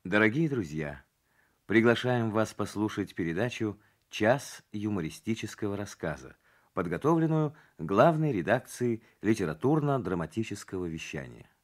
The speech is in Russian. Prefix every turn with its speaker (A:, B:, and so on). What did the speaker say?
A: Дорогие друзья, приглашаем вас послушать передачу «Час юмористического рассказа», подготовленную главной редакцией литературно-драматического вещания.